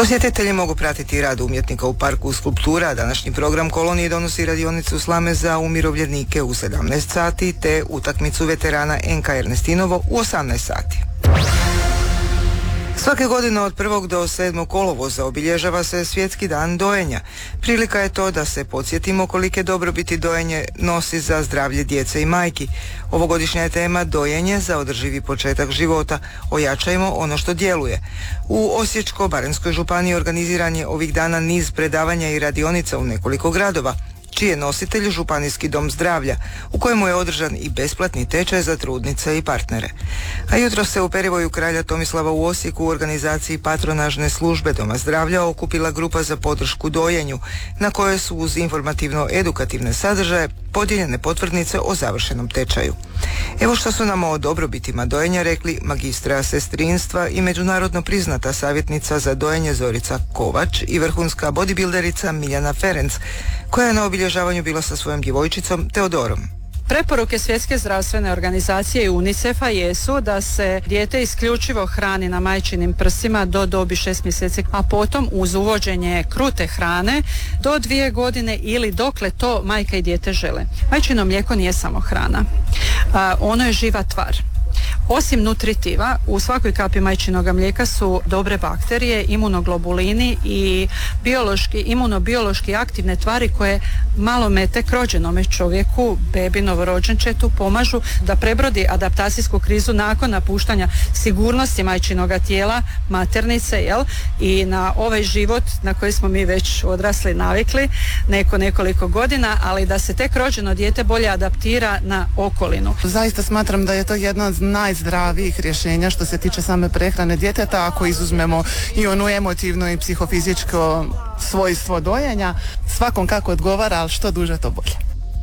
Posjetitelji mogu pratiti rad umjetnika u parku skulptura, a današnji program kolonije donosi radionicu slame za umirovljenike u 17 sati te utakmicu veterana NK Ernestinovo u 18 sati. Svake godine od 1. do 7. kolovoza obilježava se Svjetski dan dojenja. Prilika je to da se podsjetimo kolike dobrobiti dojenje nosi za zdravlje djece i majki. Ovogodišnja je tema dojenje za održivi početak života. Ojačajmo ono što djeluje. U Osječko-baranjskoj županiji organiziran je ovih dana niz predavanja i radionica u nekoliko gradova, čiji je nositelj Županijski dom zdravlja, u kojemu je održan i besplatni tečaj za trudnice i partnere. A jutro se u perivoju kralja Tomislava u Osijeku u organizaciji patronažne službe Doma zdravlja okupila grupa za podršku dojenju, na kojoj su uz informativno-edukativne sadržaje podijeljene potvrdnice o završenom tečaju. Evo što su nam o dobrobitima dojenja rekli magistra sestrinstva i međunarodno priznata savjetnica za dojenje Zorica Kovač i vrhunska bodybuilderica Miljana Ferenc, koja je na obilježavanju bila sa svojom djevojčicom Teodorom. Preporuke Svjetske zdravstvene organizacije i UNICEF-a jesu da se dijete isključivo hrani na majčinim prsima do dobi 6 mjeseci, a potom uz uvođenje krute hrane do 2 godine ili dokle to majka i dijete žele. Majčino mlijeko nije samo hrana, ono je živa tvar. Osim nutritiva, u svakoj kapi majčinoga mlijeka su dobre bakterije, imunoglobulini i imunobiološki aktivne tvari koje malome tek rođenome čovjeku, bebi, novorođenčetu pomažu da prebrodi adaptacijsku krizu nakon napuštanja sigurnosti majčinoga tijela, maternice, i na ovaj život na koji smo mi već odrasli navikli nekoliko godina, ali da se tek rođeno dijete bolje adaptira na okolinu. Zaista smatram da je to jedno od najzdravijih rješenja što se tiče same prehrane djeteta, ako izuzmemo i onu emotivno i psihofizičko svojstvo dojenja, svakom kako odgovara, ali što duže to bolje.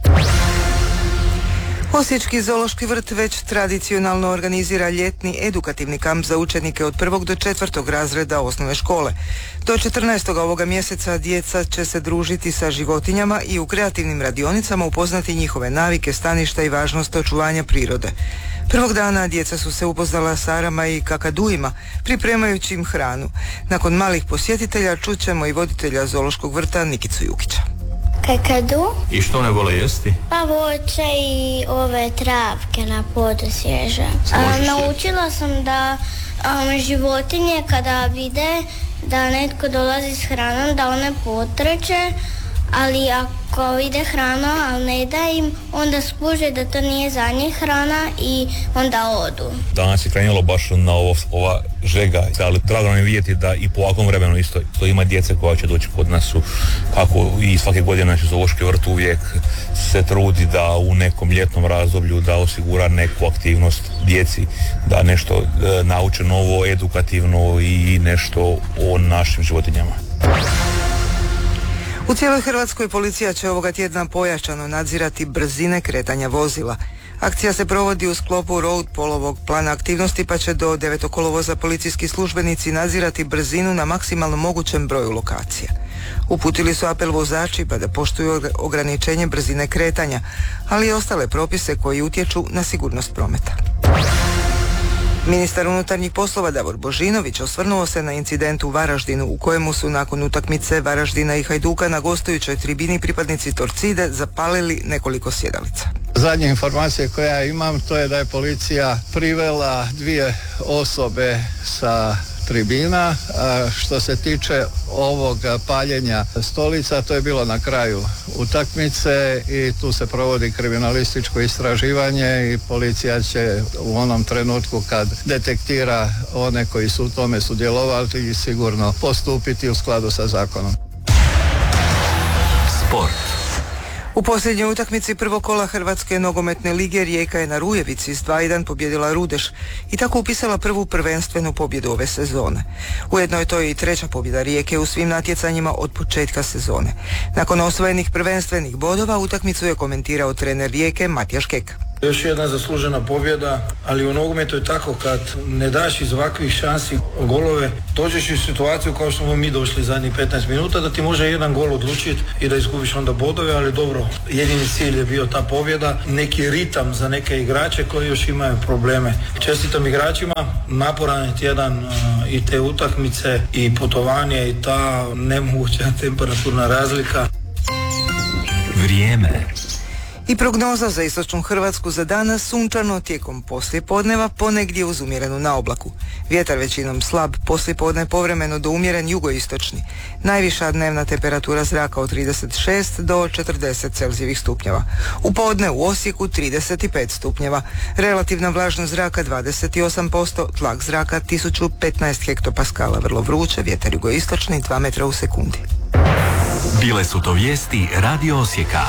Osječki zoološki vrt već tradicionalno organizira ljetni edukativni kamp za učenike od 1. do 4. razreda osnovne škole. Do 14. ovoga mjeseca djeca će se družiti sa životinjama i u kreativnim radionicama upoznati njihove navike, staništa i važnost očuvanja prirode. Prvog dana djeca su se upoznala s arama i kakaduima, pripremajući im hranu. Nakon malih posjetitelja čućemo i voditelja zoološkog vrta Nikicu Jukića. Kakadu. I što ne vole jesti? Pa voće i ove travke na podu svježe. Naučila sam da životinje kada vide da netko dolazi s hranom, da one potreće, ali ako vide hranu, ali ne da im, onda skuže da to nije za njih hrana i onda odu. Danas je krenulo baš na ova žega, ali drago nam je vidjeti da i po ovakvom vremenu isto ima djece koja će doći kod nas, kako i svake godine naš zoološki vrt uvijek se trudi da u nekom ljetnom razdoblju da osigura neku aktivnost djeci, da nešto nauče novo, edukativno i nešto o našim životinjama. U cijeloj Hrvatskoj policija će ovoga tjedna pojačano nadzirati brzine kretanja vozila. Akcija se provodi u sklopu Road Polovog plana aktivnosti, pa će do 9. kolovoza policijski službenici nadzirati brzinu na maksimalno mogućem broju lokacija. Uputili su apel vozačima da poštuju ograničenje brzine kretanja, ali i ostale propise koji utječu na sigurnost prometa. Ministar unutarnjih poslova Davor Božinović osvrnuo se na incident u Varaždinu u kojemu su nakon utakmice Varaždina i Hajduka na gostujućoj tribini pripadnici Torcide zapalili nekoliko sjedalica. Zadnje informacije koje ja imam to je da je policija privela 2 osobe sa tribina. Što se tiče ovog paljenja stolica, to je bilo na kraju utakmice i tu se provodi kriminalističko istraživanje i policija će u onom trenutku kad detektira one koji su u tome sudjelovali sigurno postupiti u skladu sa zakonom. Sport. U posljednjoj utakmici prvog kola Hrvatske nogometne lige Rijeka je na Rujevici s 2:1 pobijedila Rudeš i tako upisala prvu prvenstvenu pobjedu ove sezone. Ujedno je to i 3. pobjeda Rijeke u svim natjecanjima od početka sezone. Nakon osvojenih prvenstvenih bodova utakmicu je komentirao trener Rijeke Matija Škek. Još jedna zaslužena pobjeda, ali u nogometu je tako, kad ne daš iz ovakvih šansi golove, dođeš u situaciju kao što smo mi došli zadnjih 15 minuta, da ti može jedan gol odlučiti i da izgubiš onda bodove, ali dobro, jedini cilj je bio ta pobjeda, neki ritam za neke igrače koji još imaju probleme. Čestitam igračima, naporan je tjedan i te utakmice i putovanje i ta nemoguća temperaturna razlika. Vrijeme. I prognoza za istočnu Hrvatsku za danas: sunčano tijekom poslijepodneva, ponegdje uz umjerenu naoblaku. Vjetar većinom slab, poslijepodne povremeno do umjeren jugoistočni. Najviša dnevna temperatura zraka od 36 do 40 Celzijevih stupnjeva. U podne u Osijeku 35 stupnjeva. Relativna vlažnost zraka 28%, tlak zraka 1015 hektopaskala. Vrlo vruće, vjetar jugoistočni 2 metra u sekundi. Bile su to vijesti Radio Osijeka.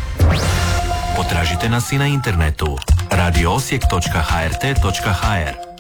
Potražite nas i na internetu radioosijek.hrt.hr.